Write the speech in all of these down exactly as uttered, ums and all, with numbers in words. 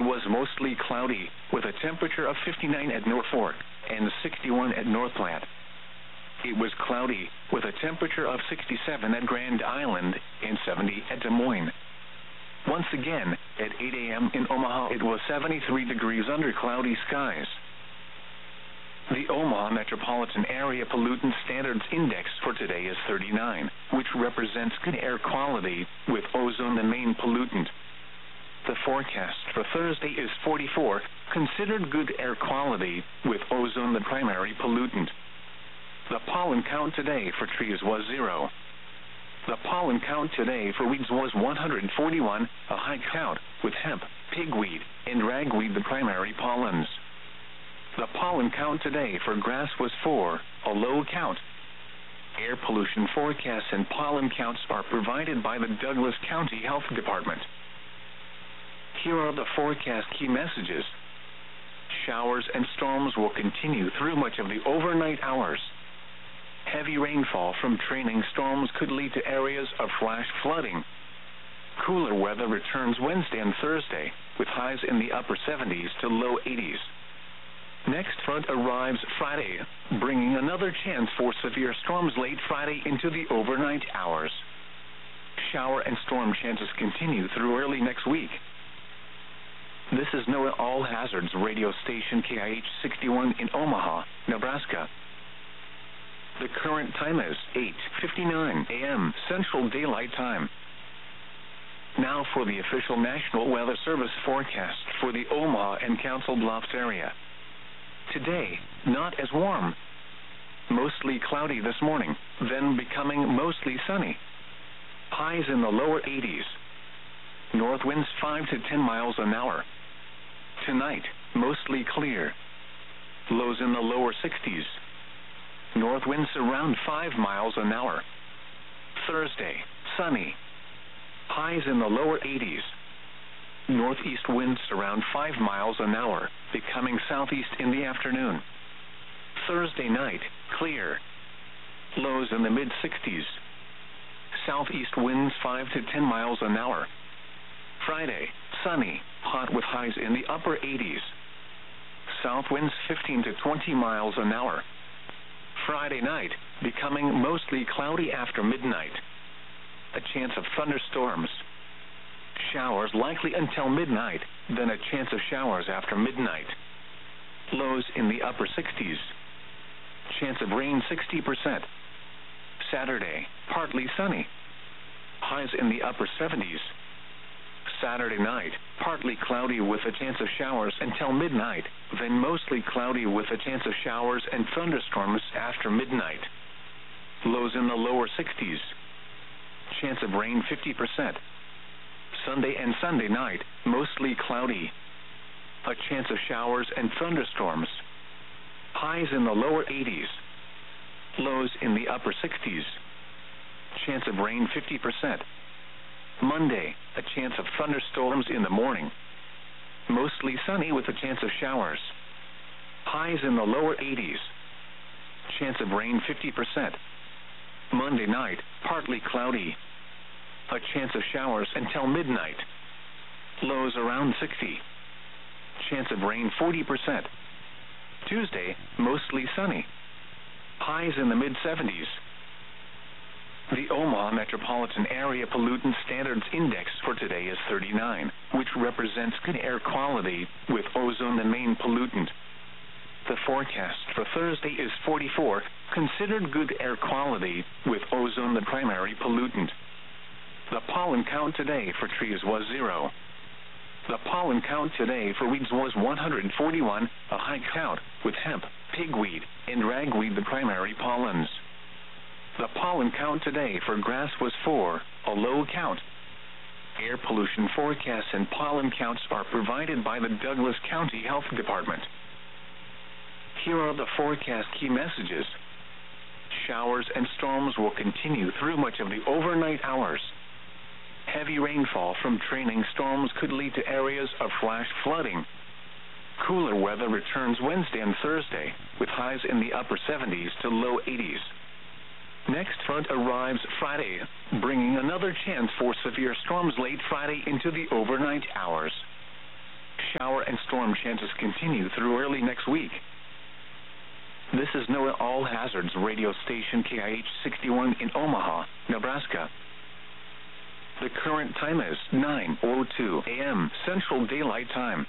was mostly cloudy, with a temperature of fifty-nine at Norfolk and sixty-one at North Platte. It was cloudy, with a temperature of sixty-seven at Grand Island and seventy at Des Moines. Once again, at eight a m in Omaha it was seventy-three degrees under cloudy skies. The Omaha Metropolitan Area Pollutant Standards Index for today is thirty-nine, which represents good air quality, with ozone the main pollutant. The forecast for Thursday is forty-four, considered good air quality, with ozone the primary pollutant. The pollen count today for trees was zero. The pollen count today for weeds was one hundred forty-one, a high count, with hemp, pigweed, and ragweed the primary pollens. The pollen count today for grass was four, a low count. Air pollution forecasts and pollen counts are provided by the Douglas County Health Department. Here are the forecast key messages. Showers and storms will continue through much of the overnight hours. Heavy rainfall from trailing storms could lead to areas of flash flooding. Cooler weather returns Wednesday and Thursday, with highs in the upper seventies to low eighties. Next front arrives Friday, bringing another chance for severe storms late Friday into the overnight hours. Shower and storm chances continue through early next week. This is NOAA All Hazards radio station K I H sixty-one in Omaha, Nebraska. The current time is eight fifty-nine a m Central Daylight Time. Now for the official National Weather Service forecast for the Omaha and Council Bluffs area. Today, not as warm. Mostly cloudy this morning, then becoming mostly sunny. Highs in the lower eighties. North winds five to ten miles an hour. Tonight, mostly clear. Lows in the lower sixties. North winds around five miles an hour. Thursday, sunny. Highs in the lower eighties. Northeast winds around five miles an hour, becoming southeast in the afternoon. Thursday night, clear. Lows in the mid sixties. Southeast winds five to ten miles an hour. Friday, sunny, hot with highs in the upper eighties. South winds fifteen to twenty miles an hour. Friday night, becoming mostly cloudy after midnight. A chance of thunderstorms. Showers likely until midnight, then a chance of showers after midnight. Lows in the upper sixties. Chance of rain sixty percent. Saturday, partly sunny. Highs in the upper seventies. Saturday night, partly cloudy with a chance of showers until midnight, then mostly cloudy with a chance of showers and thunderstorms after midnight. Lows in the lower sixties. Chance of rain fifty percent. Sunday and Sunday night, mostly cloudy. A chance of showers and thunderstorms. Highs in the lower eighties. Lows in the upper sixties. Chance of rain fifty percent. Monday, a chance of thunderstorms in the morning. Mostly sunny with a chance of showers. Highs in the lower eighties. Chance of rain fifty percent. Monday night, partly cloudy. A chance of showers until midnight. Lows around sixty. Chance of rain forty percent. Tuesday, mostly sunny. Highs in the mid seventies. The Omaha Metropolitan Area Pollutant Standards Index for today is thirty-nine, which represents good air quality, with ozone the main pollutant. The forecast for Thursday is forty-four, considered good air quality, with ozone the primary pollutant. The pollen count today for trees was zero. The pollen count today for weeds was one hundred forty-one, a high count, with hemp, pigweed, and ragweed the primary pollens. The pollen count today for grass was four, a low count. Air pollution forecasts and pollen counts are provided by the Douglas County Health Department. Here are the forecast key messages. Showers and storms will continue through much of the overnight hours. Heavy rainfall from trailing storms could lead to areas of flash flooding. Cooler weather returns Wednesday and Thursday, with highs in the upper seventies to low eighties. Next front arrives Friday, bringing another chance for severe storms late Friday into the overnight hours. Shower and storm chances continue through early next week. This is NOAA All Hazards radio station K I H sixty-one in Omaha, Nebraska. The current time is nine oh two a m Central Daylight Time.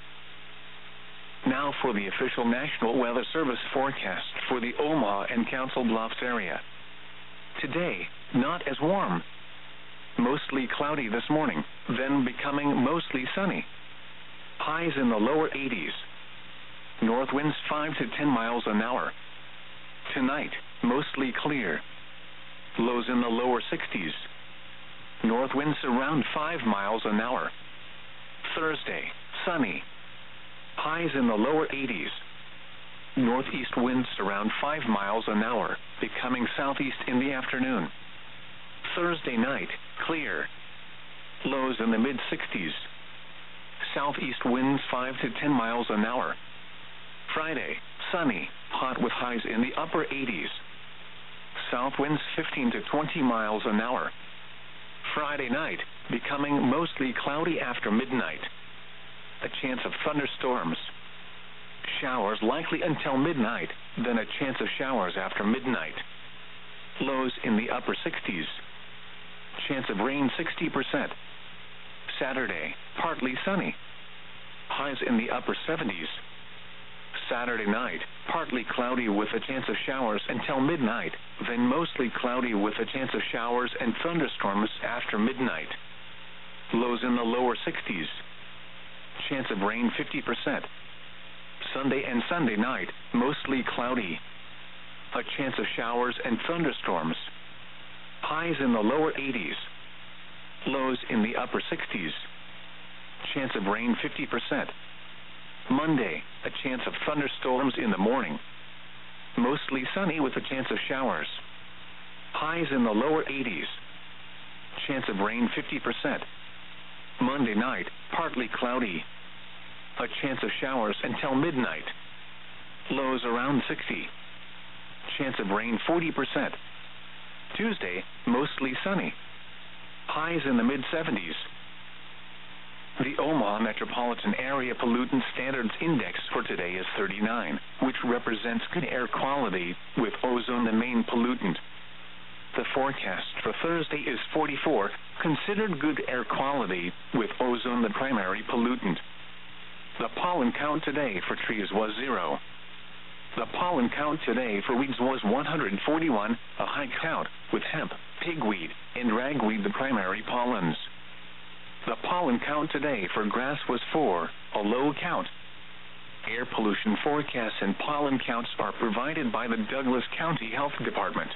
Now for the official National Weather Service forecast for the Omaha and Council Bluffs area. Today, not as warm. Mostly cloudy this morning, then becoming mostly sunny. Highs in the lower eighties. North winds five to ten miles an hour. Tonight, mostly clear. Lows in the lower sixties. North winds around five miles an hour. Thursday, sunny. Highs in the lower eighties. Northeast winds around five miles an hour, becoming southeast in the afternoon. Thursday night, clear. Lows in the mid sixties. Southeast winds five to ten miles an hour. Friday, sunny, hot with highs in the upper eighties. South winds fifteen to twenty miles an hour. Friday night, becoming mostly cloudy after midnight. A chance of thunderstorms. Showers likely until midnight, then a chance of showers after midnight. Lows in the upper sixties. Chance of rain sixty percent. Saturday, partly sunny. Highs in the upper seventies. Saturday night, partly cloudy with a chance of showers until midnight, then mostly cloudy with a chance of showers and thunderstorms after midnight. Lows in the lower sixties. Chance of rain fifty percent. Sunday and Sunday night, mostly cloudy. A chance of showers and thunderstorms. Highs in the lower eighties. Lows in the upper sixties. Chance of rain fifty percent. Monday, a chance of thunderstorms in the morning. Mostly sunny with a chance of showers. Highs in the lower eighties. Chance of rain fifty percent. Monday night, partly cloudy. A chance of showers until midnight. Lows around sixty. Chance of rain forty percent. Tuesday, mostly sunny. Highs in the mid seventies. The Omaha Metropolitan Area Pollutant Standards Index for today is thirty-nine, which represents good air quality, with ozone the main pollutant. The forecast for Thursday is forty-four, considered good air quality, with ozone the primary pollutant. The pollen count today for trees was zero. The pollen count today for weeds was one hundred forty-one, a high count, with hemp, pigweed, and ragweed the primary pollens. The pollen count today for grass was four, a low count. Air pollution forecasts and pollen counts are provided by the Douglas County Health Department.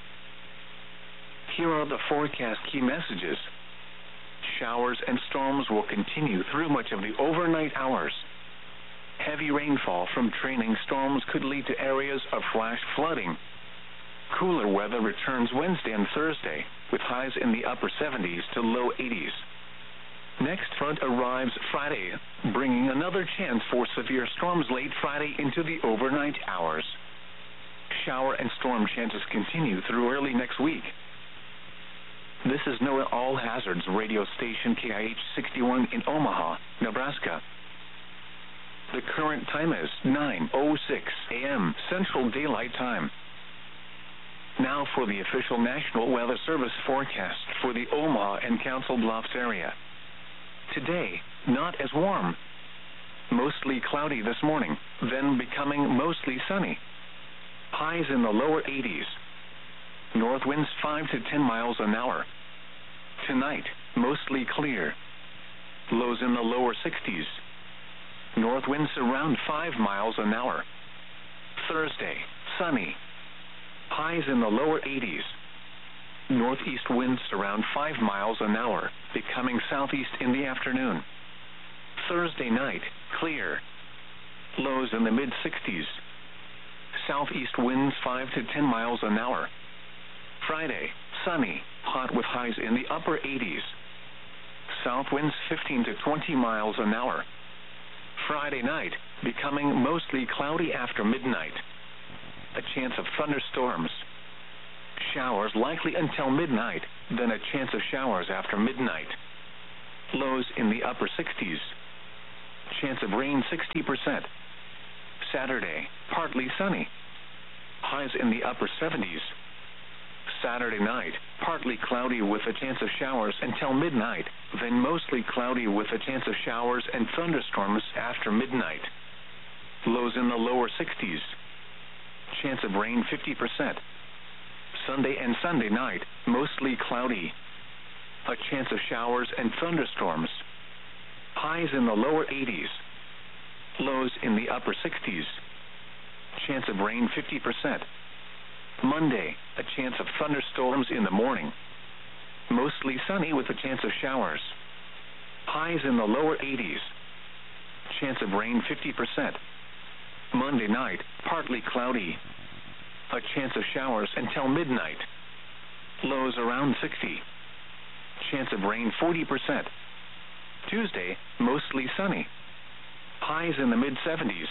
Here are the forecast key messages. Showers and storms will continue through much of the overnight hours. Heavy rainfall from trailing storms could lead to areas of flash flooding. Cooler weather returns Wednesday and Thursday, with highs in the upper seventies to low eighties. Next front arrives Friday, bringing another chance for severe storms late Friday into the overnight hours. Shower and storm chances continue through early next week. This is NOAA All Hazards radio station K I H sixty-one in Omaha, Nebraska. The current time is nine oh six a m Central Daylight Time. Now for the official National Weather Service forecast for the Omaha and Council Bluffs area. Today, not as warm. Mostly cloudy this morning, then becoming mostly sunny. Highs in the lower eighties. North winds five to ten miles an hour. Tonight, mostly clear. Lows in the lower sixties. North winds around five miles an hour. Thursday, sunny. Highs in the lower eighties. Northeast winds around five miles an hour, becoming southeast in the afternoon. Thursday night, clear. Lows in the mid sixties. Southeast winds five to ten miles an hour. Friday, sunny, hot with highs in the upper eighties. South winds fifteen to twenty miles an hour. Friday night, becoming mostly cloudy after midnight. A chance of thunderstorms. Showers likely until midnight, then a chance of showers after midnight. Lows in the upper sixties. Chance of rain sixty percent. Saturday, partly sunny. Highs in the upper seventies. Saturday night, partly cloudy with a chance of showers until midnight, then mostly cloudy with a chance of showers and thunderstorms after midnight. Lows in the lower sixties. Chance of rain fifty percent. Sunday and Sunday night, mostly cloudy. A chance of showers and thunderstorms. Highs in the lower eighties. Lows in the upper sixties. Chance of rain fifty percent. Monday, a chance of thunderstorms in the morning. Mostly sunny with a chance of showers. Highs in the lower eighties. Chance of rain fifty percent. Monday night, partly cloudy. A chance of showers until midnight. Lows around sixty. Chance of rain forty percent. Tuesday, mostly sunny. Highs in the mid seventies.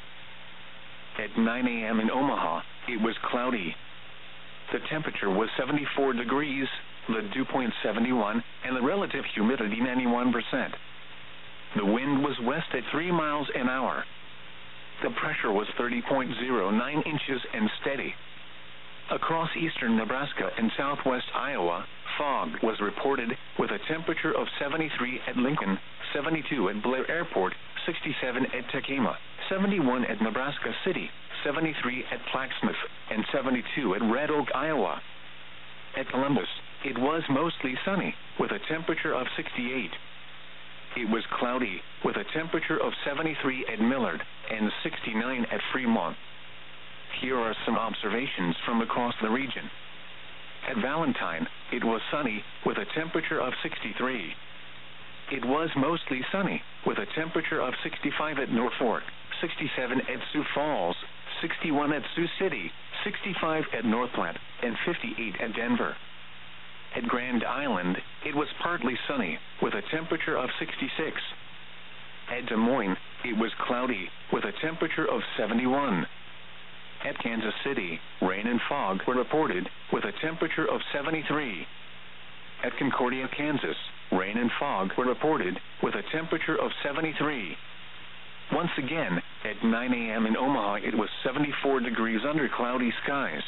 At nine a.m. in Omaha, it was cloudy. The temperature was seventy-four degrees, the dew point seventy-one, and the relative humidity ninety-one percent. The wind was west at three miles an hour. The pressure was thirty point zero nine inches and steady. Across eastern Nebraska and southwest Iowa, fog was reported with a temperature of seventy-three at Lincoln, seventy-two at Blair Airport, sixty-seven at Tekema, seventy-one at Nebraska City, seventy-three at Plaquemine, and seventy-two at Red Oak, Iowa. At Columbus, it was mostly sunny, with a temperature of sixty-eight. It was cloudy, with a temperature of seventy-three at Millard, and sixty-nine at Fremont. Here are some observations from across the region. At Valentine, it was sunny, with a temperature of sixty-three. It was mostly sunny, with a temperature of sixty-five at Norfolk, sixty-seven at Sioux Falls, sixty-one at Sioux City, sixty-five at North Platte, and fifty-eight at Denver. At Grand Island, it was partly sunny, with a temperature of sixty-six. At Des Moines, it was cloudy, with a temperature of seventy-one. At Kansas City, rain and fog were reported, with a temperature of seventy-three. At Concordia, Kansas, rain and fog were reported, with a temperature of seventy-three. Once again, at nine a.m. in Omaha, it was seventy-four degrees under cloudy skies.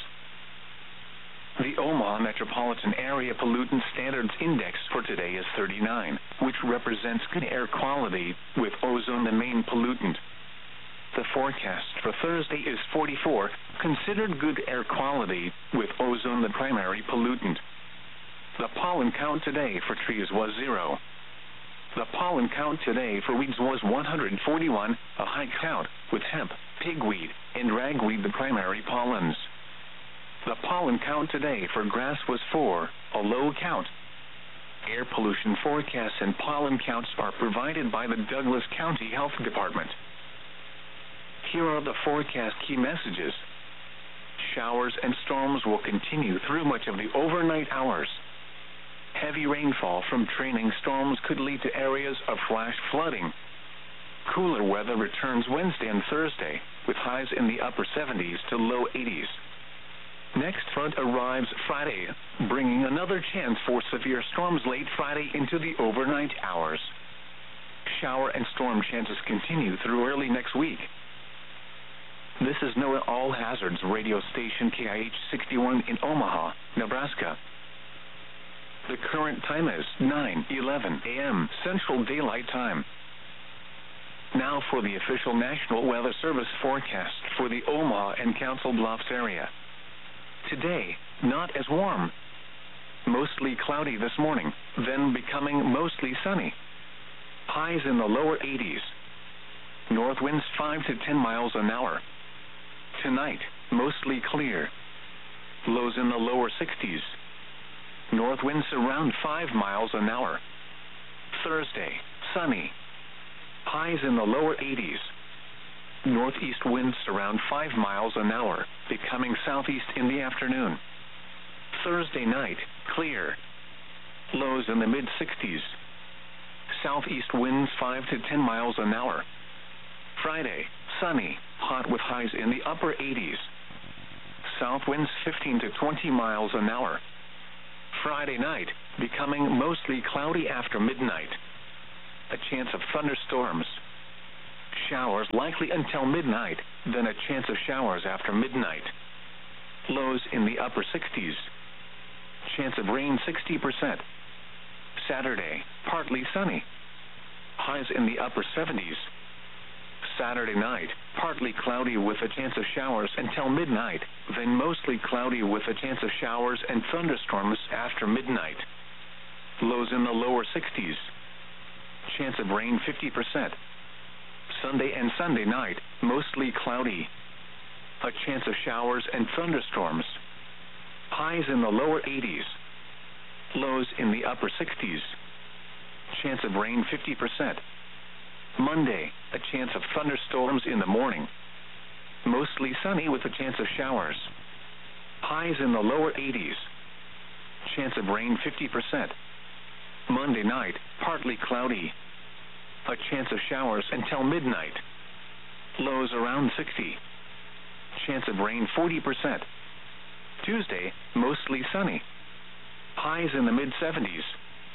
The Omaha Metropolitan Area Pollutant Standards Index for today is thirty-nine, which represents good air quality, with ozone the main pollutant. The forecast for Thursday is forty-four, considered good air quality, with ozone the primary pollutant. The pollen count today for trees was zero. The pollen count today for weeds was one hundred forty-one, a high count, with hemp, pigweed, and ragweed the primary pollens. The pollen count today for grass was four, a low count. Air pollution forecasts and pollen counts are provided by the Douglas County Health Department. Here are the forecast key messages. Showers and storms will continue through much of the overnight hours. Heavy rainfall from training storms could lead to areas of flash flooding. Cooler weather returns Wednesday and Thursday, with highs in the upper seventies to low eighties. Next front arrives Friday, bringing another chance for severe storms late Friday into the overnight hours. Shower and storm chances continue through early next week. This is NOAA All Hazards radio station K I H sixty-one in Omaha, Nebraska. The current time is nine eleven a.m. Central Daylight Time. Now for the official National Weather Service forecast for the Omaha and Council Bluffs area. Today, not as warm. Mostly cloudy this morning, then becoming mostly sunny. Highs in the lower eighties. North winds five to ten miles an hour. Tonight, mostly clear. Lows in the lower sixties. North winds around five miles an hour. Thursday, sunny. Highs in the lower eighties. Northeast winds around five miles an hour, becoming southeast in the afternoon. Thursday night, clear. Lows in the mid sixties. Southeast winds five to ten miles an hour. Friday, sunny, hot with highs in the upper eighties. South winds fifteen to twenty miles an hour. Friday night, becoming mostly cloudy after midnight. A chance of thunderstorms. Showers likely until midnight, then a chance of showers after midnight. Lows in the upper sixties. Chance of rain sixty percent. Saturday, partly sunny. Highs in the upper seventies. Saturday night, partly cloudy with a chance of showers until midnight, then mostly cloudy with a chance of showers and thunderstorms after midnight. Lows in the lower sixties. Chance of rain fifty percent. Sunday and Sunday night, mostly cloudy. A chance of showers and thunderstorms. Highs in the lower eighties. Lows in the upper sixties. Chance of rain fifty percent. Monday, a chance of thunderstorms in the morning. Mostly sunny with a chance of showers. Highs in the lower eighties. Chance of rain fifty percent. Monday night, partly cloudy. A chance of showers until midnight. Lows around sixty. Chance of rain forty percent. Tuesday, mostly sunny. Highs in the mid-seventies.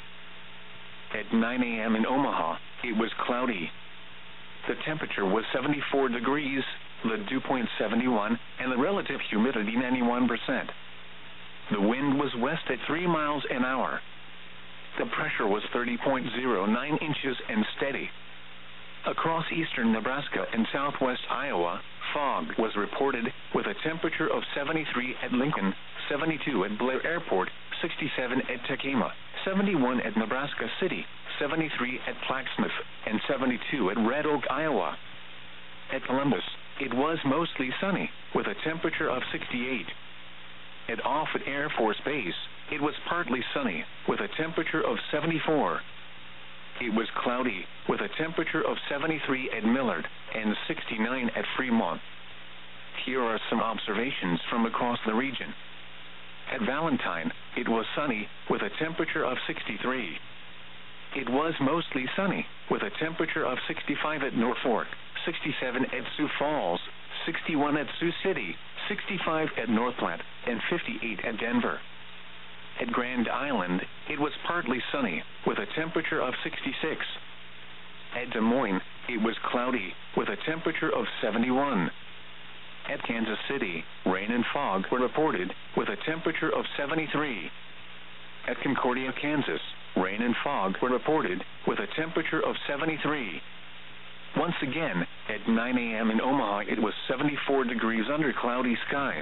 At nine a.m. in Omaha, it was cloudy. The temperature was seventy-four degrees, the dew point seventy-one, and the relative humidity ninety-one percent. The wind was west at three miles an hour. The pressure was thirty point zero nine inches and steady. Across eastern Nebraska and southwest Iowa, fog was reported with a temperature of seventy-three at Lincoln, seventy-two at Blair Airport, sixty-seven at Tekema, seventy-one at Nebraska City, seventy-three at Plaquemine, and seventy-two at Red Oak, Iowa. At Columbus, it was mostly sunny, with a temperature of sixty-eight. At Offutt Air Force Base, it was partly sunny, with a temperature of seventy-four. It was cloudy, with a temperature of seventy-three at Millard and sixty-nine at Fremont. Here are some observations from across the region. At Valentine, it was sunny, with a temperature of sixty-three. It was mostly sunny, with a temperature of sixty-five at Norfolk, sixty-seven at Sioux Falls, sixty-one at Sioux City, sixty-five at North Platte, and fifty-eight at Denver. At Grand Island, it was partly sunny, with a temperature of sixty-six. At Des Moines, it was cloudy, with a temperature of seventy-one. At Kansas City, rain and fog were reported, with a temperature of seventy-three. At Concordia, Kansas, rain and fog were reported, with a temperature of seventy-three. Once again, at nine a.m. in Omaha, it was seventy-four degrees under cloudy skies.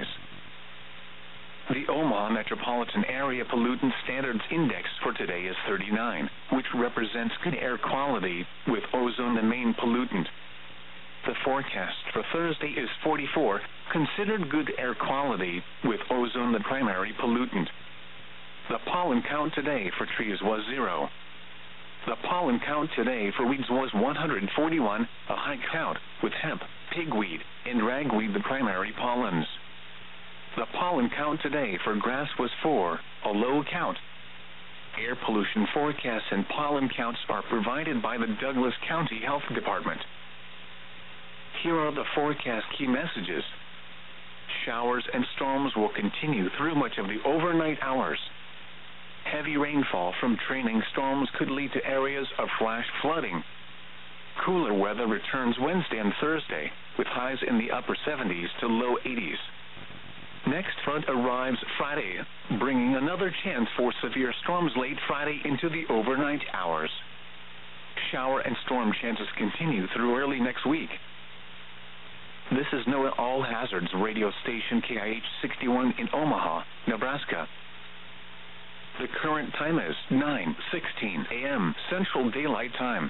The Omaha Metropolitan Area Pollutant Standards Index for today is thirty-nine, which represents good air quality, with ozone the main pollutant. The forecast for Thursday is forty-four, considered good air quality, with ozone the primary pollutant. The pollen count today for trees was zero. The pollen count today for weeds was one hundred forty-one, a high count, with hemp, pigweed, and ragweed the primary pollens. The pollen count today for grass was four, a low count. Air pollution forecasts and pollen counts are provided by the Douglas County Health Department. Here are the forecast key messages. Showers and storms will continue through much of the overnight hours. Heavy rainfall from trailing storms could lead to areas of flash flooding. Cooler weather returns Wednesday and Thursday, with highs in the upper seventies to low eighties. Next front arrives Friday, bringing another chance for severe storms late Friday into the overnight hours. Shower and storm chances continue through early next week. This is NOAA All Hazards radio station K I H sixty-one in Omaha, Nebraska. The current time is nine sixteen a.m. Central Daylight Time.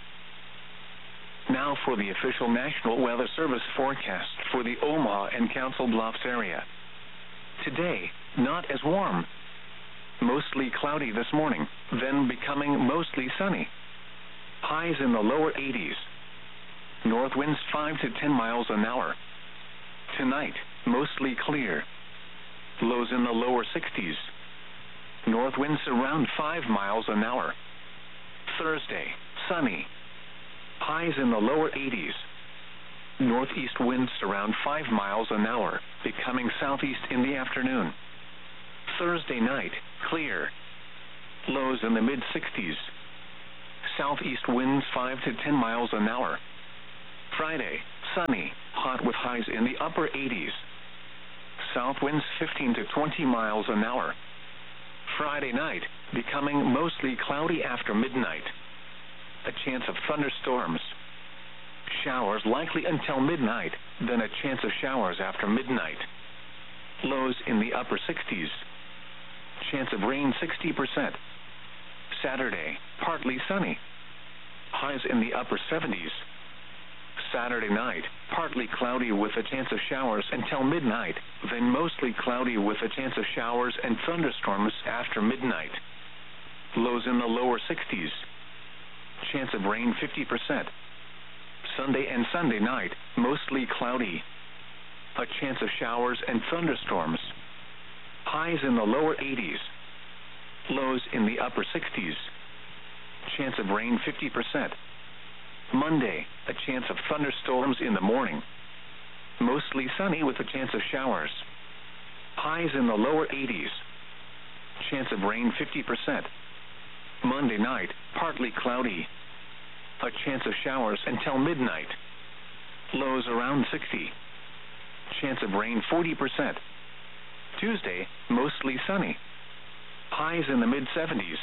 Now for the official National Weather Service forecast for the Omaha and Council Bluffs area. Today, not as warm. Mostly cloudy this morning, then becoming mostly sunny. Highs in the lower eighties. North winds five to ten miles an hour. Tonight, mostly clear. Lows in the lower sixties. North winds around five miles an hour. Thursday, sunny. Highs in the lower eighties. Northeast winds around five miles an hour, becoming southeast in the afternoon. Thursday night, clear. Lows in the mid-sixties. Southeast winds five to ten miles an hour. Friday, sunny, hot with highs in the upper eighties. South winds fifteen to twenty miles an hour. Friday night, becoming mostly cloudy after midnight. A chance of thunderstorms. Showers likely until midnight, then a chance of showers after midnight. Lows in the upper sixties. Chance of rain sixty percent. Saturday, partly sunny. Highs in the upper seventies. Saturday night, partly cloudy with a chance of showers until midnight, then mostly cloudy with a chance of showers and thunderstorms after midnight. Lows in the lower sixties. Chance of rain fifty percent. Sunday and Sunday night, mostly cloudy. A chance of showers and thunderstorms. Highs in the lower eighties. Lows in the upper sixties. Chance of rain fifty percent. Monday, a chance of thunderstorms in the morning. Mostly sunny with a chance of showers. Highs in the lower eighties. Chance of rain fifty percent. Monday night, partly cloudy. A chance of showers until midnight. Lows around sixty. Chance of rain forty percent. Tuesday, mostly sunny. Highs in the mid seventies.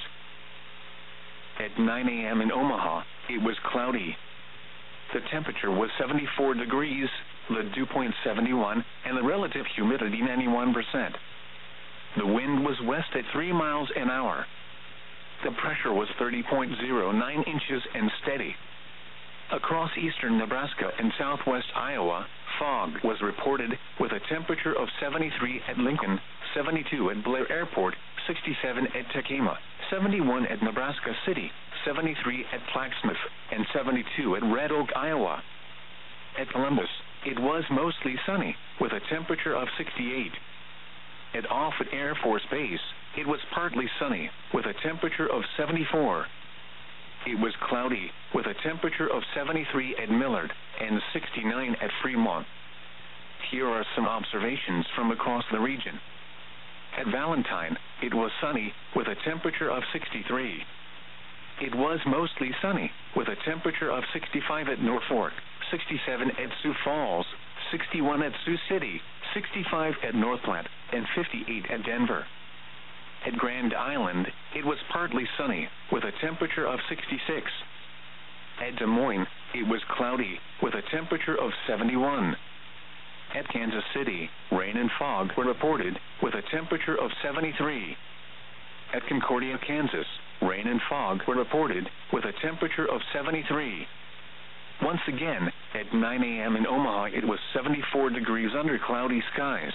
At nine a.m. in Omaha, it was cloudy. The temperature was seventy-four degrees, the dew point seventy-one, and the relative humidity ninety-one percent. The wind was west at three miles an hour. The pressure was thirty point zero nine inches and steady. Across eastern Nebraska and southwest Iowa, fog was reported with a temperature of seventy-three at Lincoln, seventy-two at Blair Airport, sixty-seven at Tekema, seventy-one at Nebraska City, seventy-three at Plaquemine, and seventy-two at Red Oak, Iowa. At Columbus, it was mostly sunny, with a temperature of sixty-eight. At Offutt Air Force Base, it was partly sunny, with a temperature of seventy-four. It was cloudy, with a temperature of seventy-three at Millard, and sixty-nine at Fremont. Here are some observations from across the region. At Valentine, it was sunny, with a temperature of sixty-three. It was mostly sunny, with a temperature of sixty-five at Norfolk, sixty-seven at Sioux Falls, sixty-one at Sioux City, sixty-five at North Platte, and fifty-eight at Denver. At Grand Island, it was partly sunny, with a temperature of sixty-six. At Des Moines, it was cloudy, with a temperature of seventy-one. At Kansas City, rain and fog were reported, with a temperature of seventy-three. At Concordia, Kansas, rain and fog were reported, with a temperature of seventy-three. Once again, at nine a.m. in Omaha, it was seventy-four degrees under cloudy skies.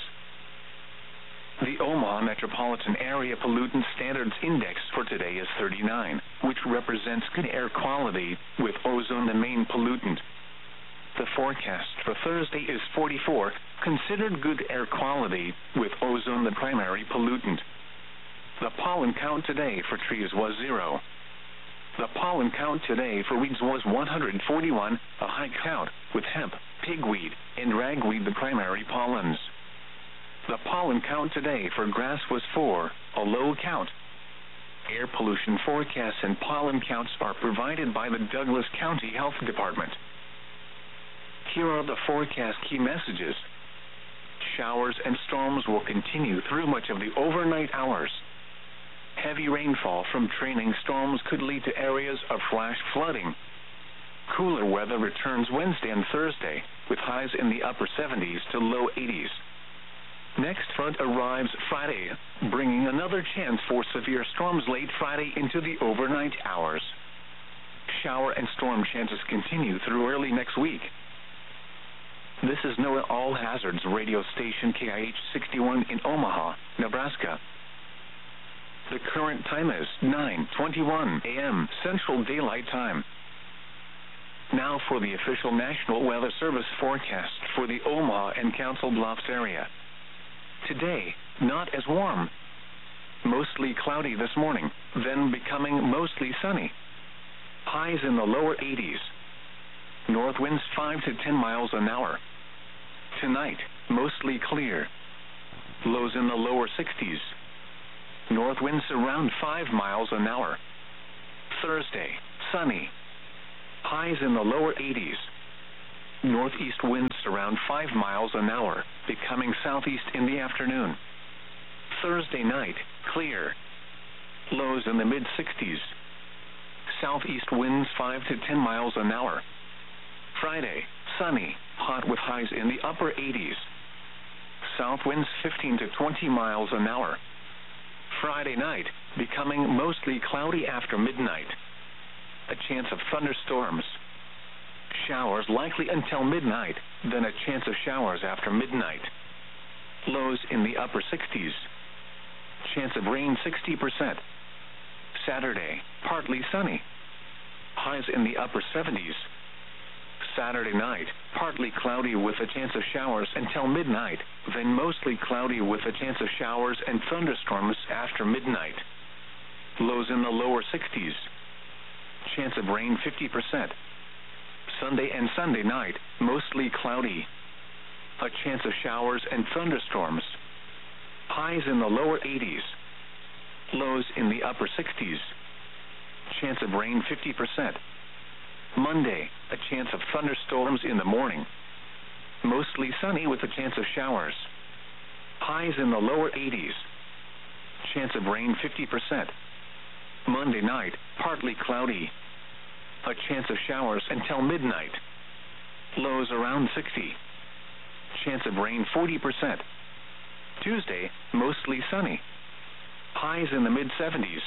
The Omaha Metropolitan Area Pollutant Standards Index for today is thirty-nine, which represents good air quality, with ozone the main pollutant. The forecast for Thursday is forty-four, considered good air quality, with ozone the primary pollutant. The pollen count today for trees was zero. The pollen count today for weeds was one hundred forty-one, a high count, with hemp, pigweed, and ragweed the primary pollens. The pollen count today for grass was four, a low count. Air pollution forecasts and pollen counts are provided by the Douglas County Health Department. Here are the forecast key messages. Showers and storms will continue through much of the overnight hours. Heavy rainfall from trailing storms could lead to areas of flash flooding. Cooler weather returns Wednesday and Thursday, with highs in the upper seventies to low eighties. Next front arrives Friday, bringing another chance for severe storms late Friday into the overnight hours. Shower and storm chances continue through early next week. This is NOAA All Hazards radio station K I H sixty-one in Omaha, Nebraska. The current time is nine twenty-one a.m. Central Daylight Time. Now for the official National Weather Service forecast for the Omaha and Council Bluffs area. Today, not as warm. Mostly cloudy this morning, then becoming mostly sunny. Highs in the lower eighties. North winds five to ten miles an hour. Tonight, mostly clear. Lows in the lower sixties. North winds around five miles an hour. Thursday, sunny. Highs in the lower eighties. Northeast winds around five miles an hour, becoming southeast in the afternoon. Thursday night, clear. Lows in the mid sixties. Southeast winds five to ten miles an hour. Friday, sunny, hot with highs in the upper eighties. South winds fifteen to twenty miles an hour. Friday night, becoming mostly cloudy after midnight. A chance of thunderstorms. Showers likely until midnight, then a chance of showers after midnight. Lows in the upper sixties. Chance of rain sixty percent. Saturday, partly sunny. Highs in the upper seventies. Saturday night, partly cloudy with a chance of showers until midnight, then mostly cloudy with a chance of showers and thunderstorms after midnight. Lows in the lower sixties. Chance of rain fifty percent. Sunday and Sunday night, mostly cloudy. A chance of showers and thunderstorms. Highs in the lower eighties. Lows in the upper sixties. Chance of rain fifty percent. Monday, a chance of thunderstorms in the morning. Mostly sunny with a chance of showers. Highs in the lower eighties. Chance of rain fifty percent. Monday night, partly cloudy. A chance of showers until midnight. Lows around sixty. Chance of rain forty percent. Tuesday, mostly sunny. Highs in the mid seventies.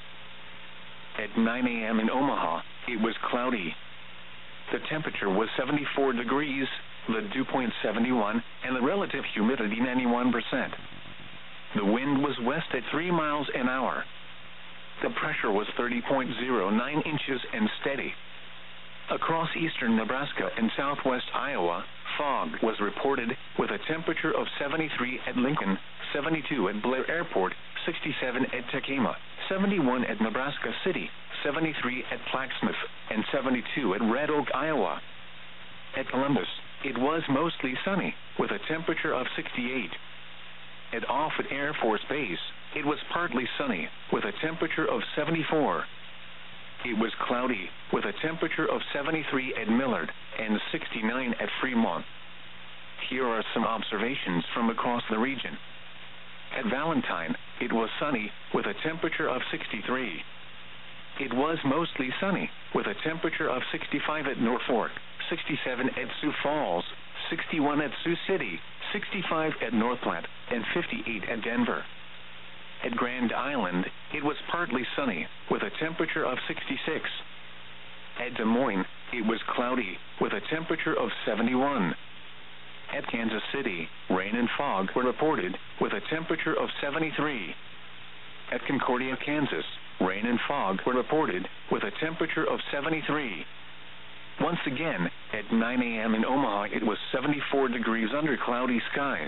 At nine a.m. in Omaha, it was cloudy. The temperature was seventy-four degrees, the dew point seventy-one, and the relative humidity ninety-one percent. The wind was west at three miles an hour. The pressure was thirty point zero nine inches and steady. Across eastern Nebraska and southwest Iowa, fog was reported with a temperature of seventy-three at Lincoln, seventy-two at Blair Airport, sixty-seven at Tekema, seventy-one at Nebraska City, seventy-three at Plaquemine, and seventy-two at Red Oak, Iowa. At Columbus, it was mostly sunny, with a temperature of sixty-eight. At Offutt Air Force Base, it was partly sunny, with a temperature of seventy-four. It was cloudy, with a temperature of seventy-three at Millard, and sixty-nine at Fremont. Here are some observations from across the region. At Valentine, it was sunny, with a temperature of sixty-three. It was mostly sunny, with a temperature of sixty-five at Norfolk, sixty-seven at Sioux Falls, sixty-one at Sioux City, sixty-five at North Platte, and fifty-eight at Denver. At Grand Island, it was partly sunny, with a temperature of sixty-six. At Des Moines, it was cloudy, with a temperature of seventy-one. At Kansas City, rain and fog were reported, with a temperature of seventy-three. At Concordia, Kansas, rain and fog were reported, with a temperature of seventy-three. Once again, at nine a.m. in Omaha, it was seventy-four degrees under cloudy skies.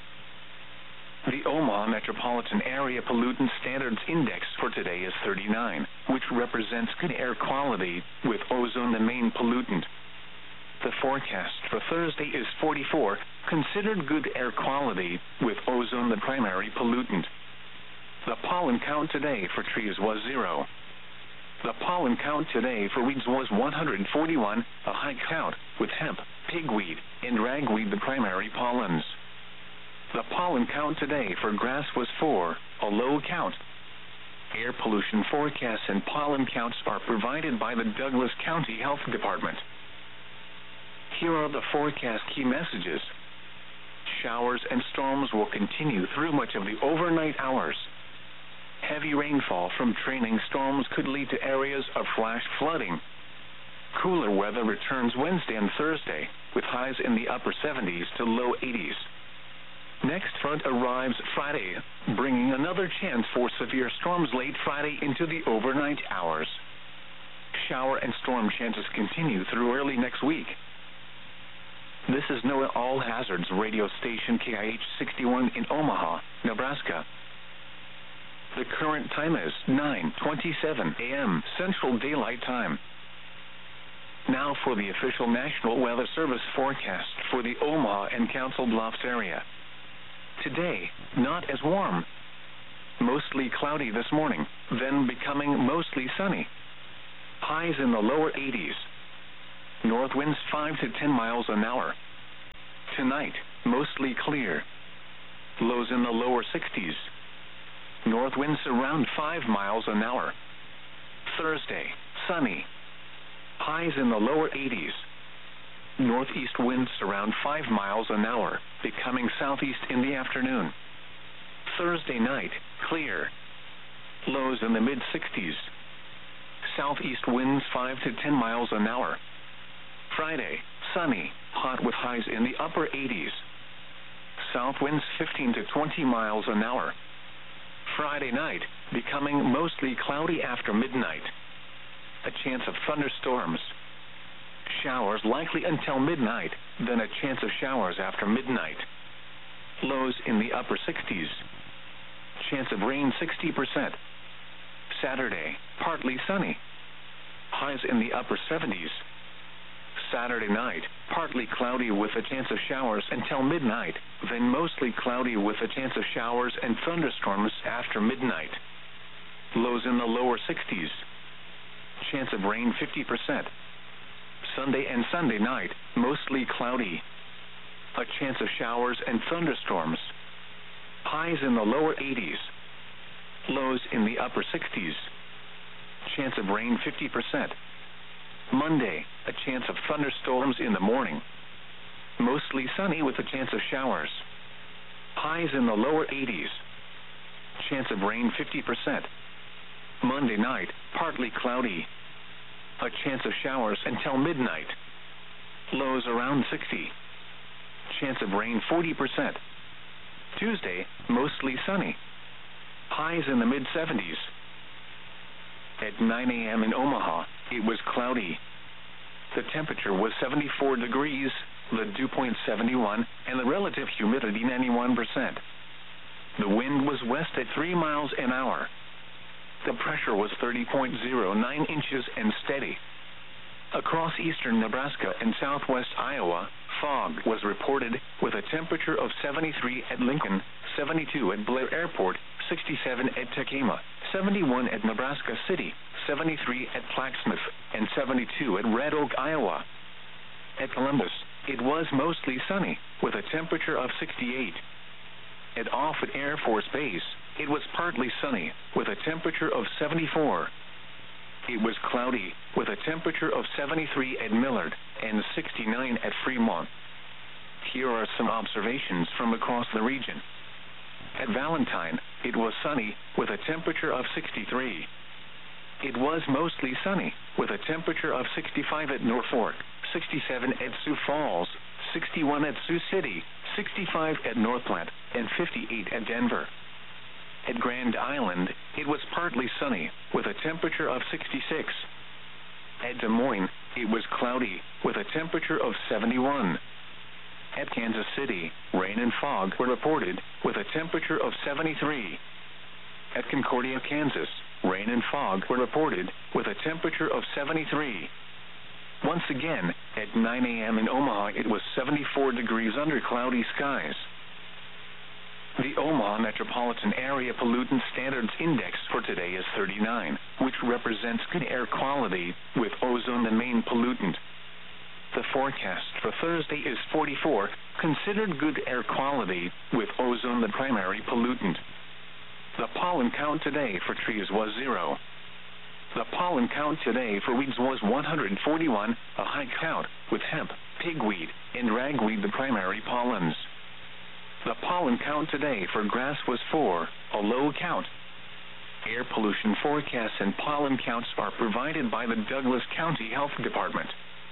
The Omaha Metropolitan Area Pollutant Standards Index for today is thirty-nine, which represents good air quality, with ozone the main pollutant. The forecast for Thursday is forty-four, considered good air quality, with ozone the primary pollutant. The pollen count today for trees was zero. The pollen count today for weeds was one hundred forty-one, a high count, with hemp, pigweed, and ragweed the primary pollens. The pollen count today for grass was four, a low count. Air pollution forecasts and pollen counts are provided by the Douglas County Health Department. Here are the forecast key messages. Showers and storms will continue through much of the overnight hours. Heavy rainfall from trailing storms could lead to areas of flash flooding. Cooler weather returns Wednesday and Thursday, with highs in the upper seventies to low eighties. Next front arrives Friday, bringing another chance for severe storms late Friday into the overnight hours. Shower and storm chances continue through early next week. This is NOAA All Hazards radio station K I H sixty-one in Omaha, Nebraska. The current time is nine twenty-seven a.m. Central Daylight Time. Now for the official National Weather Service forecast for the Omaha and Council Bluffs area. Today, not as warm. Mostly cloudy this morning, then becoming mostly sunny. Highs in the lower eighties. north winds five to ten miles an hour. Tonight, mostly clear. Lows in the lower sixties. North winds around five miles an hour. Thursday, sunny. Highs in the lower eighties. Northeast winds around five miles an hour, becoming southeast in the afternoon. Thursday night, clear. Lows in the mid sixties. Southeast winds five to ten miles an hour. Friday, sunny, hot with highs in the upper eighties. South winds fifteen to twenty miles an hour. Friday night, becoming mostly cloudy after midnight. A chance of thunderstorms. Showers likely until midnight, then a chance of showers after midnight. Lows in the upper sixties. Chance of rain sixty percent. Saturday, partly sunny. Highs in the upper seventies. Saturday night, partly cloudy with a chance of showers until midnight, then mostly cloudy with a chance of showers and thunderstorms after midnight. Lows in the lower sixties. Chance of rain fifty percent. Sunday and Sunday night, mostly cloudy. A chance of showers and thunderstorms. Highs in the lower eighties. Lows in the upper sixties. Chance of rain fifty percent. Monday, a chance of thunderstorms in the morning. Mostly sunny with a chance of showers. Highs in the lower eighties. Chance of rain fifty percent. Monday night, partly cloudy. A chance of showers until midnight. Lows around sixty. Chance of rain forty percent. Tuesday, mostly sunny. Highs in the mid seventies. At nine a.m. in Omaha, it was cloudy. The temperature was seventy-four degrees, the dew point seventy-one, and the relative humidity ninety-one percent. The wind was west at three miles an hour. The pressure was thirty point zero nine inches and steady. Across eastern Nebraska and southwest Iowa, fog was reported with a temperature of seventy-three at Lincoln, seventy-two at Blair Airport, sixty-seven at Tacoma, seventy-one at Nebraska City, seventy-three at Plaquemine, and seventy-two at Red Oak, Iowa. At Columbus, it was mostly sunny, with a temperature of sixty-eight. At Offutt Air Force Base, it was partly sunny, with a temperature of seventy-four. It was cloudy, with a temperature of seventy-three at Millard, and sixty-nine at Fremont. Here are some observations from across the region. At Valentine, it was sunny, with a temperature of sixty-three. It was mostly sunny, with a temperature of sixty-five at Norfolk, sixty-seven at Sioux Falls, sixty-one at Sioux City, sixty-five at North Platte, and fifty-eight at Denver. At Grand Island, it was partly sunny, with a temperature of sixty-six. At Des Moines, it was cloudy, with a temperature of seventy-one. At Kansas City, rain and fog were reported, with a temperature of seventy-three. At Concordia, Kansas, rain and fog were reported, with a temperature of seventy-three. Once again, at nine a.m. in Omaha, it was seventy-four degrees under cloudy skies. The Omaha Metropolitan Area Pollutant Standards Index for today is thirty-nine, which represents good air quality, with ozone the main pollutant. The forecast for Thursday is forty-four, considered good air quality, with ozone the primary pollutant. The pollen count today for trees was zero. The pollen count today for weeds was one hundred forty-one, a high count, with hemp, pigweed, and ragweed the primary pollens. The pollen count today for grass was four, a low count. Air pollution forecasts and pollen counts are provided by the Douglas County Health Department.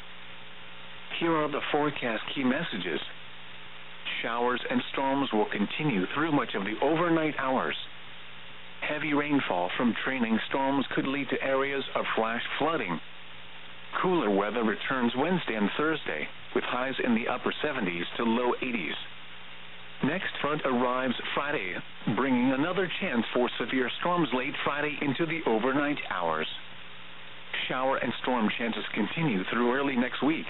Here are the forecast key messages. Showers and storms will continue through much of the overnight hours. Heavy rainfall from trailing storms could lead to areas of flash flooding. Cooler weather returns Wednesday and Thursday, with highs in the upper seventies to low eighties. Next front arrives Friday, bringing another chance for severe storms late Friday into the overnight hours. Shower and storm chances continue through early next week.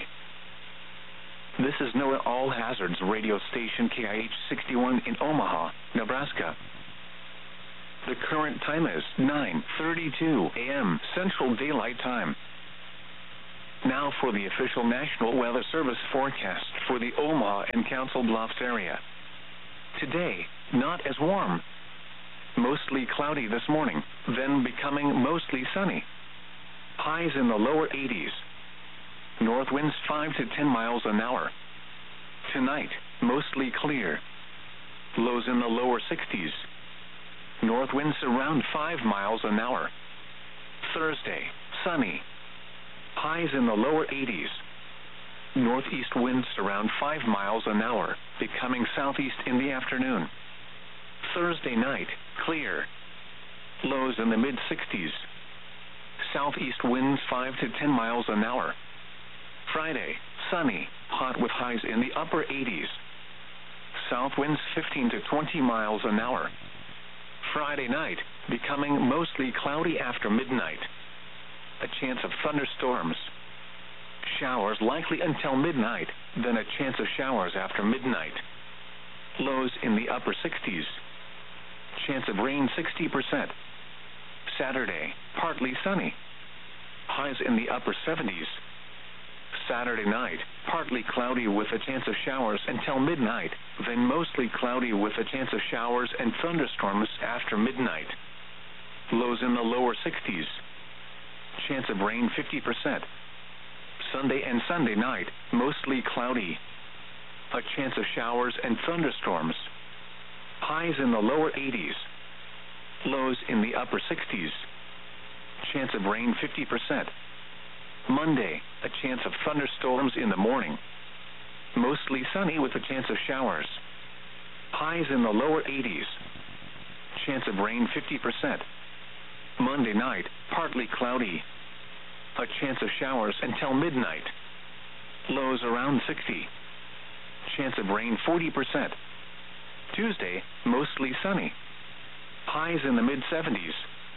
This is NOAA All Hazards radio station K I H sixty-one in Omaha, Nebraska. The current time is nine thirty-two a m Central Daylight Time. Now for the official National Weather Service forecast for the Omaha and Council Bluffs area. Today, not as warm. Mostly cloudy this morning, then becoming mostly sunny. Highs in the lower eighties. North winds five to ten miles an hour. Tonight, mostly clear. Lows in the lower sixties. North winds around five miles an hour. Thursday, sunny. Highs in the lower eighties. Northeast winds around five miles an hour, becoming southeast in the afternoon. Thursday night, clear. Lows in the mid sixties. Southeast winds five to ten miles an hour. Friday, sunny, hot with highs in the upper eighties. South winds fifteen to twenty miles an hour. Friday night, becoming mostly cloudy after midnight. A chance of thunderstorms. Showers likely until midnight, then a chance of showers after midnight. Lows in the upper sixties. Chance of rain sixty percent. Saturday, partly sunny. Highs in the upper seventies. Saturday night, partly cloudy with a chance of showers until midnight, then mostly cloudy with a chance of showers and thunderstorms after midnight. Lows in the lower sixties. Chance of rain fifty percent. Sunday and Sunday night, mostly cloudy. A chance of showers and thunderstorms. Highs in the lower eighties. Lows in the upper sixties. Chance of rain fifty percent. Monday, a chance of thunderstorms in the morning. Mostly sunny with a chance of showers. Highs in the lower eighties. Chance of rain fifty percent. Monday night, partly cloudy. A chance of showers until midnight. Lows around sixty. Chance of rain forty percent. Tuesday, mostly sunny. Highs in the mid seventies.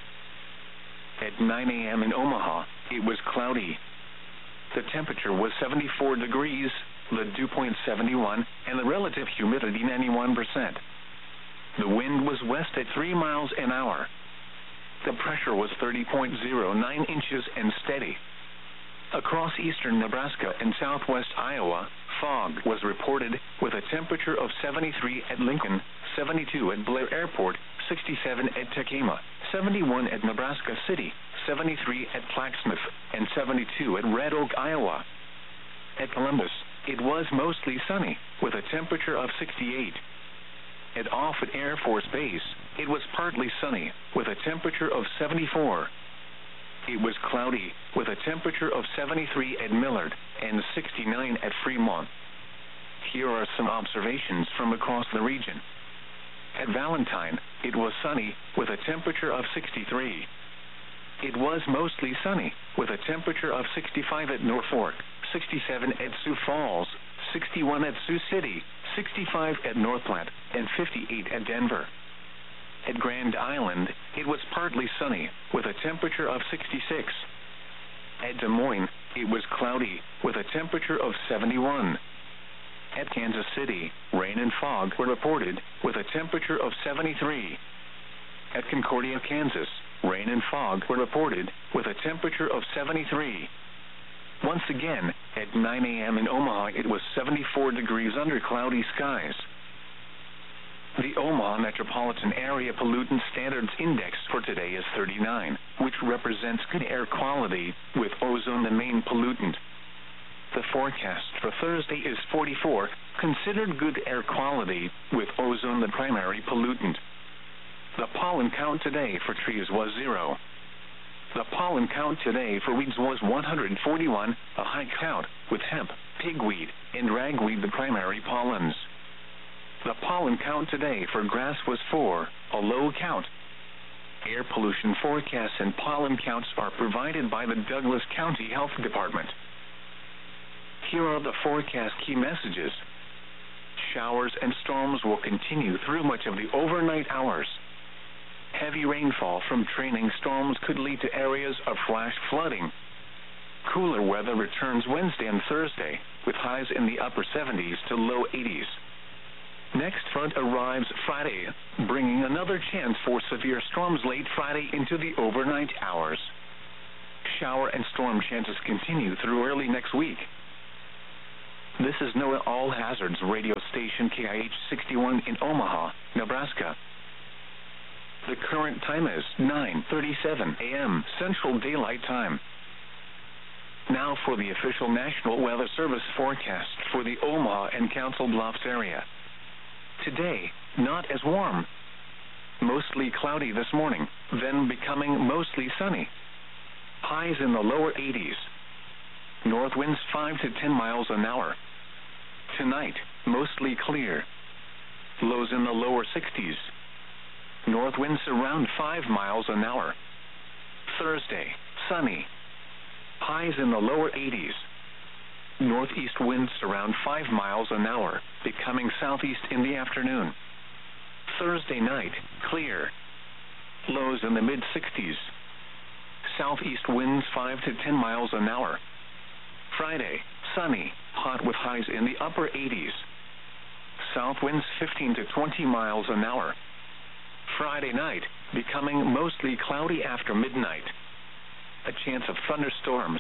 At nine a.m. in Omaha, it was cloudy. The temperature was seventy-four degrees, the dew point seventy-one, and the relative humidity ninety-one percent. The wind was west at three miles an hour. The pressure was thirty point zero nine inches and steady. Across eastern Nebraska and southwest Iowa, fog was reported with a temperature of seventy-three at Lincoln, seventy-two at Blair Airport, sixty-seven at Tekema, seventy-one at Nebraska City, seventy-three at Plaquemine, and seventy-two at Red Oak, Iowa. At Columbus, it was mostly sunny, with a temperature of sixty-eight. At Offutt Air Force Base, it was partly sunny, with a temperature of seventy-four. It was cloudy, with a temperature of seventy-three at Millard and sixty-nine at Fremont. Here are some observations from across the region. At Valentine, it was sunny, with a temperature of sixty-three. It was mostly sunny, with a temperature of sixty-five at Norfolk, sixty-seven at Sioux Falls, sixty-one at Sioux City, sixty-five at North Platte, and fifty-eight at Denver. At Grand Island, it was partly sunny, with a temperature of sixty-six. At Des Moines, it was cloudy, with a temperature of seventy-one. At Kansas City, rain and fog were reported, with a temperature of seventy-three. At Concordia, Kansas, rain and fog were reported, with a temperature of seventy-three. Once again, at nine a.m. in Omaha, it was seventy-four degrees under cloudy skies. The Omaha Metropolitan Area Pollutant Standards Index for today is thirty-nine, which represents good air quality, with ozone the main pollutant. The forecast for Thursday is forty-four, considered good air quality, with ozone the primary pollutant. The pollen count today for trees was zero. The pollen count today for weeds was one hundred forty-one, a high count, with hemp, pigweed, and ragweed the primary pollens. The pollen count today for grass was four, a low count. Air pollution forecasts and pollen counts are provided by the Douglas County Health Department. Here are the forecast key messages. Showers and storms will continue through much of the overnight hours. Heavy rainfall from trailing storms could lead to areas of flash flooding. Cooler weather returns Wednesday and Thursday, with highs in the upper seventies to low eighties. Next front arrives Friday, bringing another chance for severe storms late Friday into the overnight hours. Shower and storm chances continue through early next week. This is NOAA All Hazards radio station K I H sixty-one in Omaha, Nebraska. The current time is nine thirty-seven a m Central Daylight Time. Now for the official National Weather Service forecast for the Omaha and Council Bluffs area. Today, not as warm. Mostly cloudy this morning, then becoming mostly sunny. Highs in the lower eighties. North winds five to ten miles an hour. Tonight, mostly clear. Lows in the lower sixties. North winds around five miles an hour. Thursday, sunny. Highs in the lower eighties. Northeast winds around five miles an hour, becoming southeast in the afternoon. Thursday night, clear. Lows in the mid sixties. Southeast winds five to ten miles an hour. Friday, sunny, hot with highs in the upper eighties. South winds fifteen to twenty miles an hour. Friday night, becoming mostly cloudy after midnight. A chance of thunderstorms.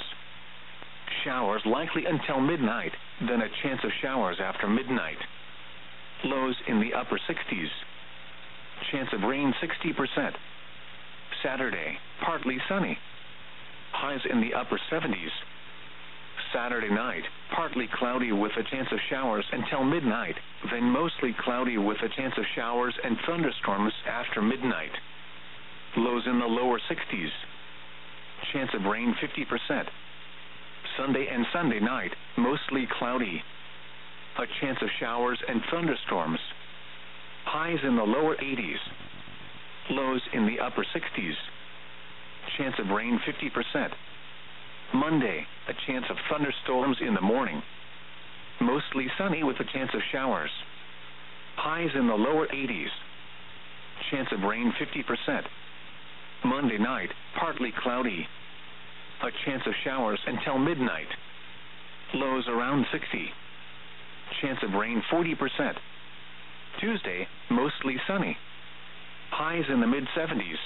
Showers likely until midnight, then a chance of showers after midnight. Lows in the upper sixties. Chance of rain sixty percent. Saturday, partly sunny. Highs in the upper seventies. Saturday night, partly cloudy with a chance of showers until midnight, then mostly cloudy with a chance of showers and thunderstorms after midnight. Lows in the lower sixties. Chance of rain fifty percent. Sunday and Sunday night, mostly cloudy. A chance of showers and thunderstorms. Highs in the lower eighties. Lows in the upper sixties. Chance of rain fifty percent. Monday, a chance of thunderstorms in the morning. Mostly sunny with a chance of showers. Highs in the lower eighties. Chance of rain fifty percent. Monday night, partly cloudy. A chance of showers until midnight. Lows around sixty. Chance of rain forty percent. Tuesday, mostly sunny. Highs in the mid seventies.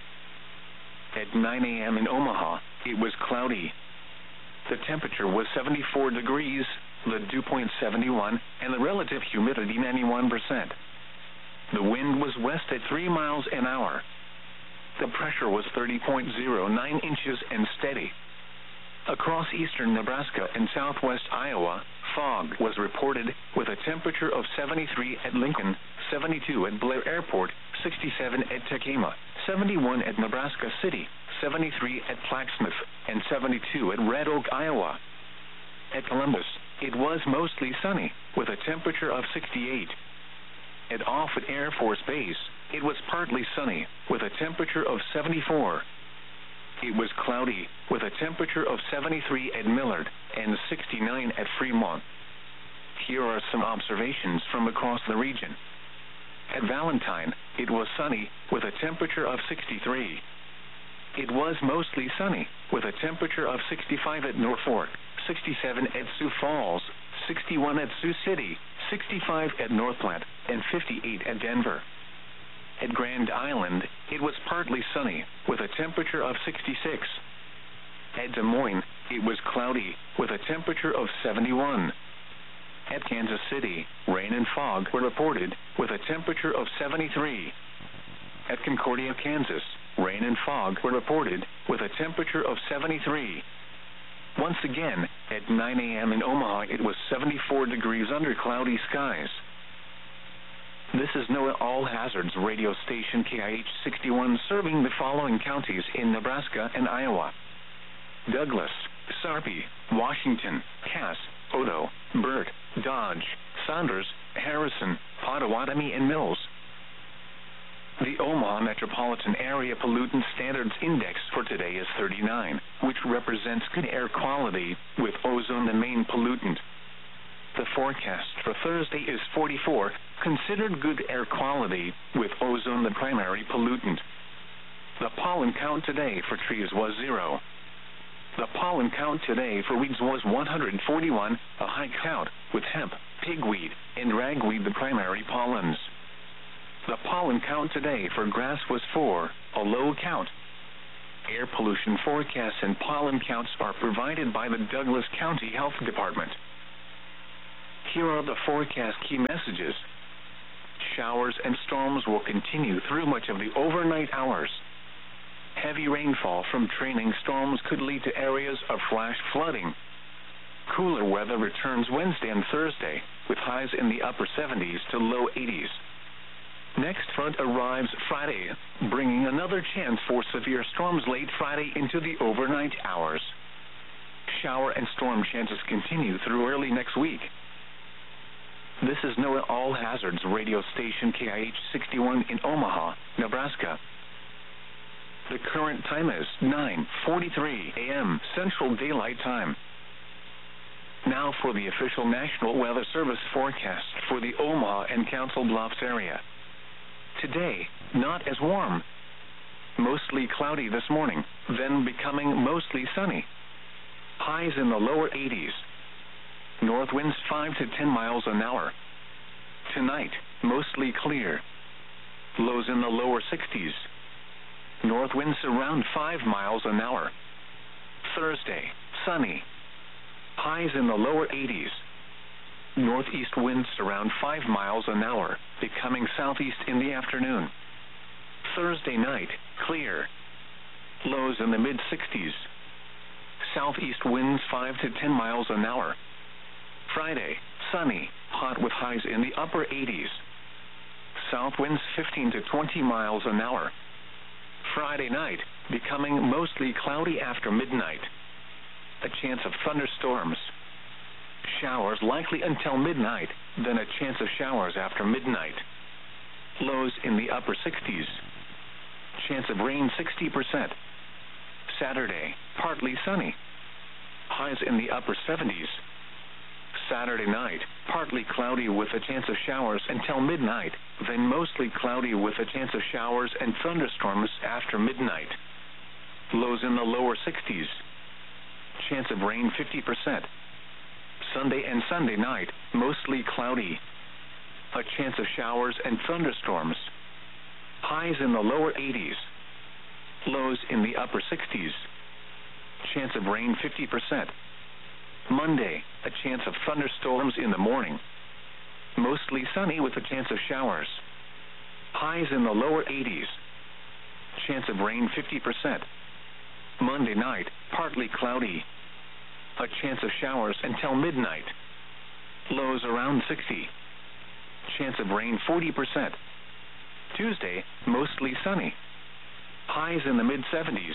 At nine a m in Omaha, it was cloudy. The temperature was seventy-four degrees, the dew point seventy-one, and the relative humidity ninety-one percent. The wind was west at three miles an hour. The pressure was thirty point zero nine inches and steady. Across eastern Nebraska and southwest Iowa, fog was reported with a temperature of seventy-three at Lincoln, seventy-two at Blair Airport, sixty-seven at Tekema, seventy-one at Nebraska City, seventy-three at Plaquemine, and seventy-two at Red Oak, Iowa. At Columbus, it was mostly sunny, with a temperature of sixty-eight. At Offutt Air Force Base, it was partly sunny, with a temperature of seventy-four. It was cloudy, with a temperature of seventy-three at Millard and sixty-nine at Fremont. Here are some observations from across the region. At Valentine, it was sunny, with a temperature of sixty-three. It was mostly sunny, with a temperature of sixty-five at Norfolk, sixty-seven at Sioux Falls, sixty-one at Sioux City, sixty-five at North Platte, and fifty-eight at Denver. At Grand Island, it was partly sunny, with a temperature of sixty-six. At Des Moines, it was cloudy, with a temperature of seventy-one. At Kansas City, rain and fog were reported, with a temperature of seventy-three. At Concordia, Kansas, rain and fog were reported, with a temperature of seventy-three. Once again, at nine a m in Omaha, it was seventy-four degrees under cloudy skies. This is NOAA All Hazards radio station K I H sixty-one, serving the following counties in Nebraska and Iowa: Douglas, Sarpy, Washington, Cass, Odo, Burt, Dodge, Saunders, Harrison, Pottawatomie, and Mills. The Omaha Metropolitan Area Pollutant Standards Index for today is thirty-nine, which represents good air quality, with ozone the main pollutant. The forecast for Thursday is forty-four, considered good air quality, with ozone the primary pollutant. The pollen count today for trees was zero. The pollen count today for weeds was one hundred forty-one, a high count, with hemp, pigweed, and ragweed the primary pollens. The pollen count today for grass was four, a low count. Air pollution forecasts and pollen counts are provided by the Douglas County Health Department. Here are the forecast key messages. Showers and storms will continue through much of the overnight hours. Heavy rainfall from trailing storms could lead to areas of flash flooding. Cooler weather returns Wednesday and Thursday, with highs in the upper seventies to low eighties. Next front arrives Friday, bringing another chance for severe storms late Friday into the overnight hours. Shower and storm chances continue through early next week. This is NOAA All Hazards radio station K I H sixty-one in Omaha, Nebraska. The current time is nine forty-three a m Central Daylight Time. Now for the official National Weather Service forecast for the Omaha and Council Bluffs area. Today, not as warm. Mostly cloudy this morning, then becoming mostly sunny. Highs in the lower eighties. North winds five to ten miles an hour. Tonight, mostly clear. Lows in the lower sixties. North winds around five miles an hour. Thursday, sunny. Highs in the lower eighties. Northeast winds around five miles an hour, becoming southeast in the afternoon. Thursday night, clear. Lows in the mid-sixties. Southeast winds five to ten miles an hour. Friday, sunny, hot with highs in the upper eighties. South winds fifteen to twenty miles an hour. Friday night, becoming mostly cloudy after midnight. A chance of thunderstorms. Showers likely until midnight, then a chance of showers after midnight. Lows in the upper sixties. Chance of rain sixty percent. Saturday, partly sunny. Highs in the upper seventies. Saturday night, partly cloudy with a chance of showers until midnight, then mostly cloudy with a chance of showers and thunderstorms after midnight. Lows in the lower sixties. Chance of rain fifty percent. Sunday and Sunday night, mostly cloudy. A chance of showers and thunderstorms. Highs in the lower eighties. Lows in the upper sixties. Chance of rain fifty percent. Monday, a chance of thunderstorms in the morning. Mostly sunny with a chance of showers. Highs in the lower eighties. Chance of rain fifty percent. Monday night, partly cloudy. A chance of showers until midnight. Lows around sixty. Chance of rain forty percent. Tuesday, mostly sunny. Highs in the mid-seventies.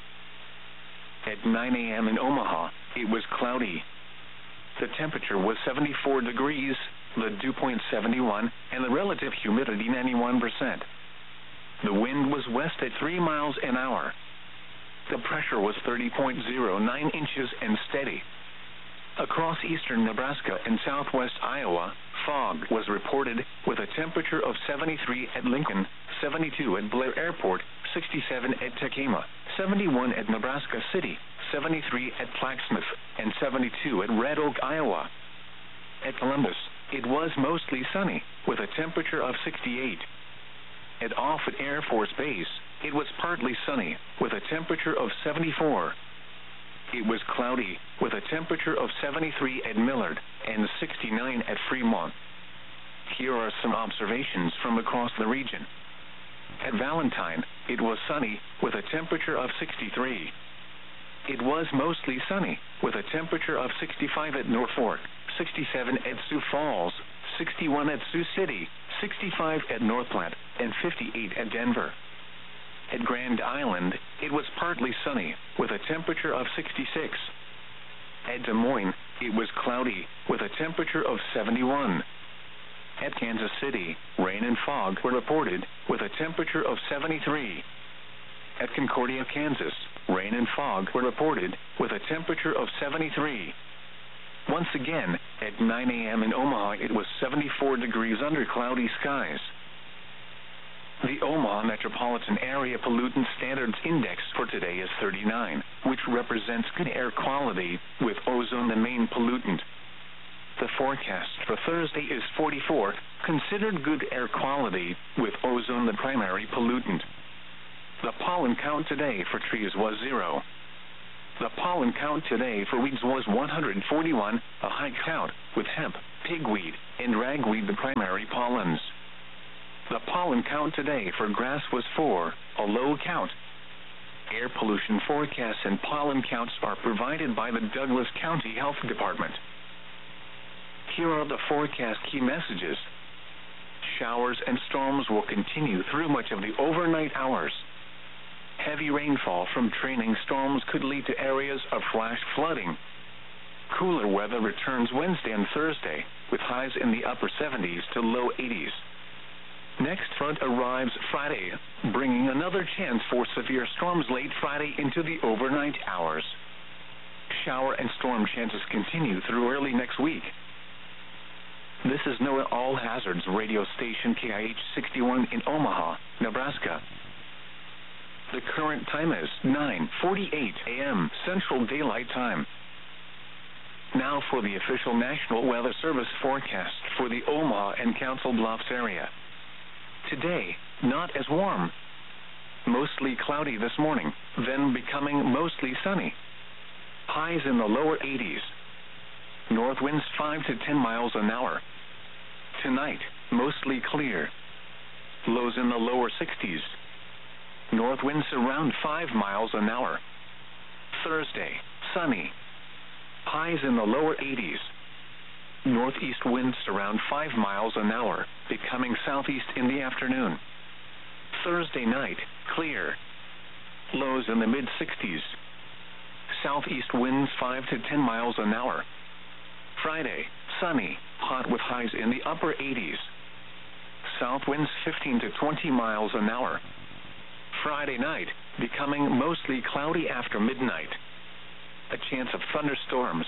At nine a m in Omaha, it was cloudy. The temperature was seventy-four degrees, the dew point seventy-one, and the relative humidity ninety-one percent. The wind was west at three miles an hour. The pressure was thirty point zero nine inches and steady. Across eastern Nebraska and southwest Iowa, fog was reported with a temperature of seventy-three at Lincoln, seventy-two at Blair Airport, sixty-seven at Tekamah, seventy-one at Nebraska City, seventy-three at Plaquemine, and seventy-two at Red Oak, Iowa. At Columbus, it was mostly sunny, with a temperature of sixty-eight. At Offutt Air Force Base, it was partly sunny, with a temperature of seventy-four. It was cloudy, with a temperature of seventy-three at Millard and sixty-nine at Fremont. Here are some observations from across the region. At Valentine, it was sunny, with a temperature of sixty-three. It was mostly sunny, with a temperature of sixty-five at Norfolk, sixty-seven at Sioux Falls, sixty-one at Sioux City, sixty-five at North Platte, and fifty-eight at Denver. At Grand Island, it was partly sunny, with a temperature of sixty-six. At Des Moines, it was cloudy, with a temperature of seventy-one. At Kansas City, rain and fog were reported, with a temperature of seventy-three. At Concordia, Kansas, rain and fog were reported, with a temperature of seventy-three. Once again, at nine a m in Omaha, it was seventy-four degrees under cloudy skies. The Omaha Metropolitan Area Pollutant Standards Index for today is thirty-nine, which represents good air quality, with ozone the main pollutant. The forecast for Thursday is forty-four, considered good air quality, with ozone the primary pollutant. The pollen count today for trees was zero. The pollen count today for weeds was one hundred forty-one, a high count, with hemp, pigweed, and ragweed the primary pollens. The pollen count today for grass was four, a low count. Air pollution forecasts and pollen counts are provided by the Douglas County Health Department. Here are the forecast key messages. Showers and storms will continue through much of the overnight hours. Heavy rainfall from training storms could lead to areas of flash flooding. Cooler weather returns Wednesday and Thursday, with highs in the upper seventies to low eighties. Next front arrives Friday, bringing another chance for severe storms late Friday into the overnight hours. Shower and storm chances continue through early next week. This is NOAA All Hazards radio station K I H sixty-one in Omaha, Nebraska. The current time is nine forty-eight a m Central Daylight Time. Now for the official National Weather Service forecast for the Omaha and Council Bluffs area. Today, not as warm. Mostly cloudy this morning, then becoming mostly sunny. Highs in the lower eighties. North winds five to ten miles an hour. Tonight, mostly clear. Lows in the lower sixties. North winds around five miles an hour. Thursday, sunny. Highs in the lower eighties. Northeast winds around five miles an hour, becoming southeast in the afternoon. Thursday night, clear. Lows in the mid sixties. Southeast winds five to ten miles an hour. Friday, sunny, hot with highs in the upper eighties. South winds fifteen to twenty miles an hour. Friday night, becoming mostly cloudy after midnight. A chance of thunderstorms.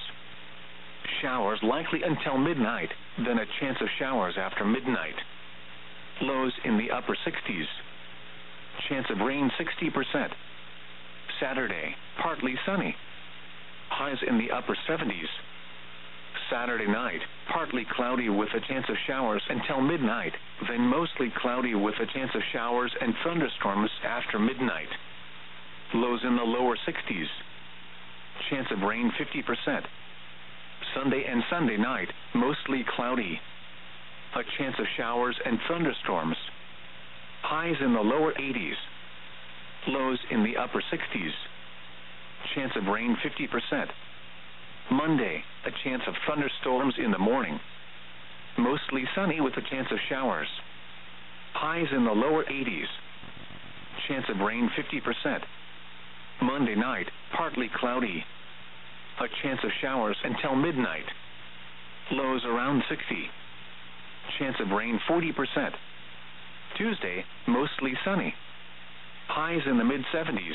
Showers likely until midnight, then a chance of showers after midnight. Lows in the upper sixties. Chance of rain sixty percent. Saturday, partly sunny. Highs in the upper seventies. Saturday night, partly cloudy with a chance of showers until midnight, then mostly cloudy with a chance of showers and thunderstorms after midnight. Lows in the lower sixties. Chance of rain fifty percent. Sunday and Sunday night, mostly cloudy. A chance of showers and thunderstorms. Highs in the lower eighties. Lows in the upper sixties. Chance of rain fifty percent. Monday, a chance of thunderstorms in the morning. Mostly sunny with a chance of showers. Highs in the lower eighties. Chance of rain fifty percent. Monday night, partly cloudy. A chance of showers until midnight. Lows around sixty. Chance of rain forty percent. Tuesday, mostly sunny. Highs in the mid seventies.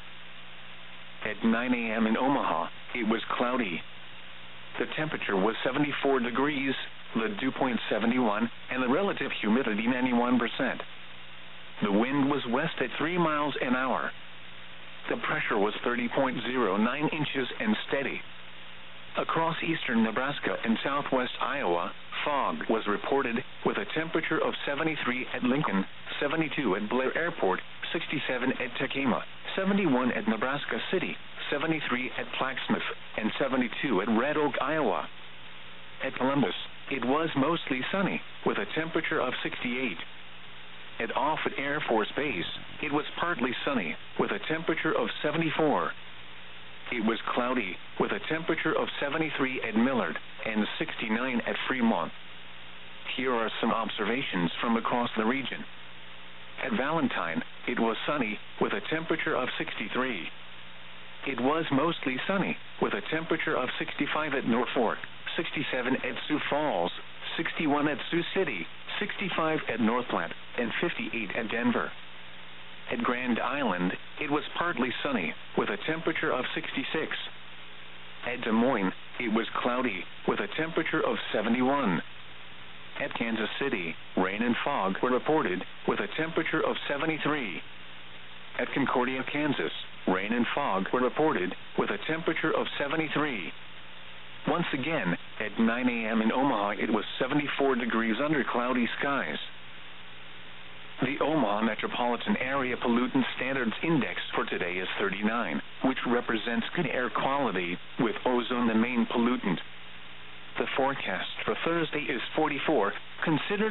At nine a m in Omaha, it was cloudy. The temperature was seventy-four degrees, the dew point seventy-one, and the relative humidity ninety-one percent. The wind was west at three miles an hour. The pressure was thirty point zero nine inches and steady. Across eastern Nebraska and southwest Iowa, fog was reported with a temperature of seventy-three at Lincoln, seventy-two at Blair Airport, sixty-seven at Takema, seventy-one at Nebraska City, seventy-three at Plaquemine, and seventy-two at Red Oak, Iowa. At Columbus, it was mostly sunny, with a temperature of sixty-eight. At Offutt Air Force Base, it was partly sunny, with a temperature of seventy-four. It was cloudy, with a temperature of seventy-three at Millard and sixty-nine at Fremont. Here are some observations from across the region. At Valentine, it was sunny, with a temperature of sixty-three. It was mostly sunny, with a temperature of sixty-five at Norfolk, sixty-seven at Sioux Falls, sixty-one at Sioux City, sixty-five at North Platte, and fifty-eight at Denver. At Grand Island, it was partly sunny, with a temperature of sixty-six. At Des Moines, it was cloudy, with a temperature of seventy-one. At Kansas City, rain and fog were reported, with a temperature of seventy-three. At Concordia, Kansas, rain and fog were reported, with a temperature of seventy-three. Once again, at nine a m in Omaha, it was seventy-four degrees under cloudy skies. The Omaha Metropolitan Area Pollutant Standards Index for today is thirty-nine, which represents good air quality, with ozone the main pollutant. The forecast for Thursday is forty-four, considered